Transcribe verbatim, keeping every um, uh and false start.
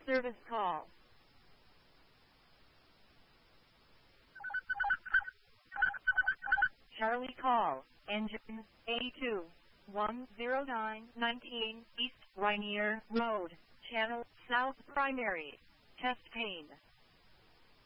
Service call. Charlie call, engine A two one zero nine nineteen East Rainier Road, Channel South Primary, test pane.